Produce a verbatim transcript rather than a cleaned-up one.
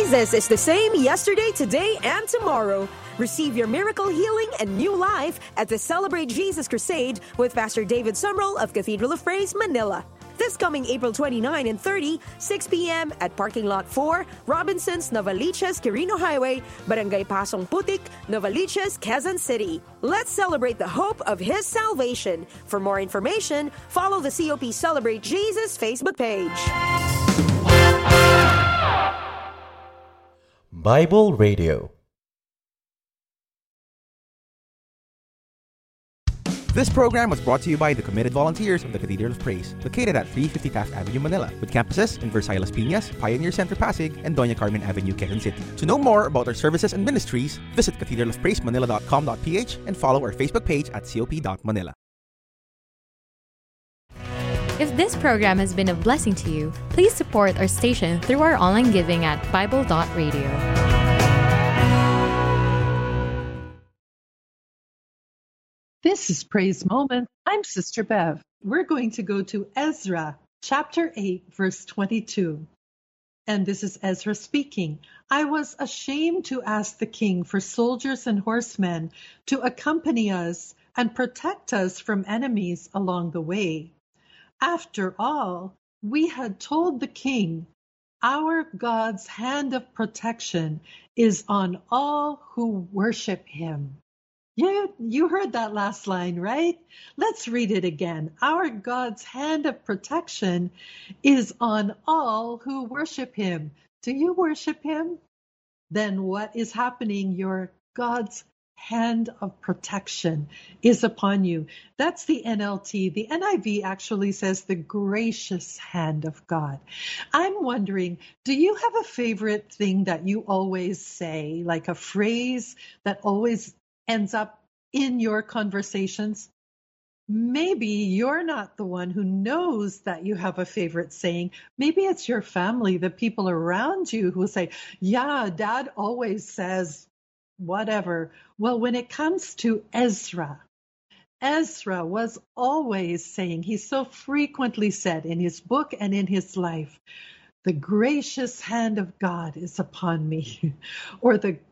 Jesus is the same yesterday, today, and tomorrow. Receive your miracle healing and new life at the Celebrate Jesus Crusade with Pastor David Sumrall of Cathedral of Praise, Manila. This coming April twenty-ninth and thirtieth, six p.m. at Parking Lot four, Robinsons, Novaliches, Quirino Highway, Barangay Pasong Putik, Novaliches, Quezon City. Let's celebrate the hope of His salvation. For more information, follow the C O P Celebrate Jesus Facebook page. Bible Radio. This program was brought to you by the committed volunteers of the Cathedral of Praise, located at three fifty Taft Avenue, Manila, with campuses in Versailles Las Piñas, Pioneer Center Pasig, and Doña Carmen Avenue, Quezon City. To know more about our services and ministries, visit cathedral of praise manila dot com dot p h and follow our Facebook page at c o p dot manila. If this program has been a blessing to you, please support our station through our online giving at bible dot radio. This is Praise Moment. I'm Sister Bev. We're going to go to Ezra, chapter eight, verse twenty-two. And this is Ezra speaking. I was ashamed to ask the king for soldiers and horsemen to accompany us and protect us from enemies along the way. After all, we had told the king, our God's hand of protection is on all who worship him. You, you heard that last line, right? Let's read it again. Our God's hand of protection is on all who worship him. Do you worship him? Then what is happening? Your God's hand of protection is upon you. That's the N L T. The N I V actually says the gracious hand of God. I'm wondering, do you have a favorite thing that you always say, like a phrase that always ends up in your conversations? Maybe you're not the one who knows that you have a favorite saying. Maybe it's your family, the people around you who say, yeah, Dad always says whatever. Well, when it comes to Ezra, Ezra was always saying, he so frequently said in his book and in his life, the gracious hand of God is upon me, or the